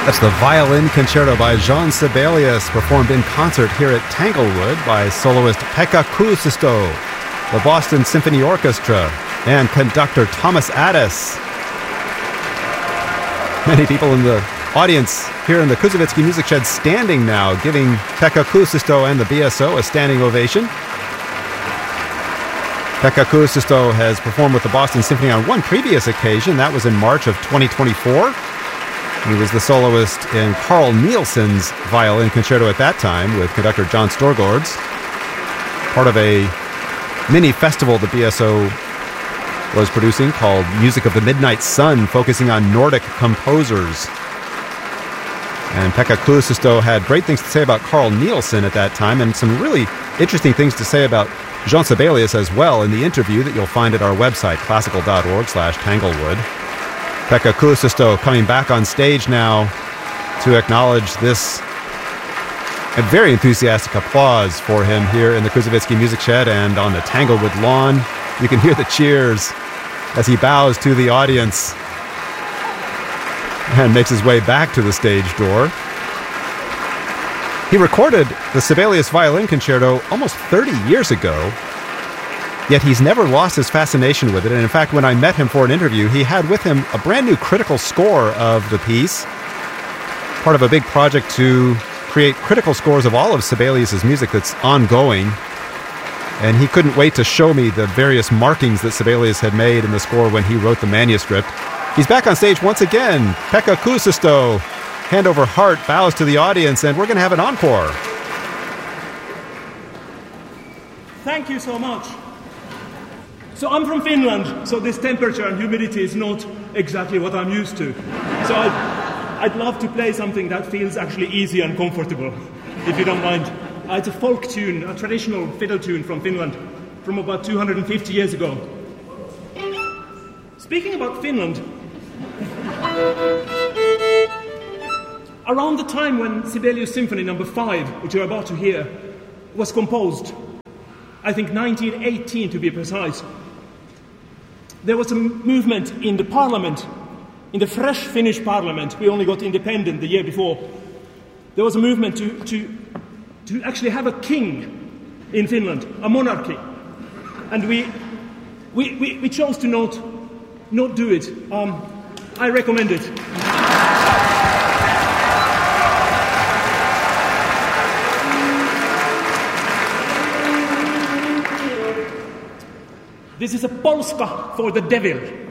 That's the Violin Concerto by Jean Sibelius, performed in concert here at Tanglewood by soloist Pekka Kuusisto, the Boston Symphony Orchestra, and conductor Thomas Addis. Many people in the audience here in the Kusevitsky Music Shed standing now, giving Pekka Kuusisto and the BSO a standing ovation. Pekka Kuusisto has performed with the Boston Symphony on one previous occasion. That was in March of 2024. He was the soloist in Carl Nielsen's Violin Concerto at that time with conductor John Storgårds, part of a mini festival the BSO was producing called Music of the Midnight Sun, focusing on Nordic composers. And Pekka Kuusisto had great things to say about Carl Nielsen at that time, and some really interesting things to say about Jean Sibelius as well in the interview that you'll find at our website, classical.org/Tanglewood. Pekka Kuusisto coming back on stage now to acknowledge this. A very enthusiastic applause for him here in the Kusevitsky Music Shed and on the Tanglewood lawn. You can hear the cheers as he bows to the audience and makes his way back to the stage door. He recorded the Sibelius Violin Concerto almost 30 years ago, yet he's never lost his fascination with it. And in fact, when I met him for an interview, he had with him a brand new critical score of the piece, part of a big project to create critical scores of all of Sibelius's music that's ongoing. And he couldn't wait to show me the various markings that Sibelius had made in the score when he wrote the manuscript. He's back on stage once again. Pekka Kuusisto, hand over heart, bows to the audience, and we're going to have an encore. Thank you so much. So I'm from Finland, so this temperature and humidity is not exactly what I'm used to. So I'd love to play something that feels actually easy and comfortable, if you don't mind. It's a folk tune, a traditional fiddle tune from Finland from about 250 years ago. Speaking about Finland, around the time when Sibelius Symphony No. 5, which you're about to hear, was composed, I think 1918 to be precise, there was a movement in the parliament, in the fresh Finnish parliament. We only got independent the year before. There was a movement to actually have a king in Finland, a monarchy. And we chose to not do it. I recommend it. This is a Polska for the devil.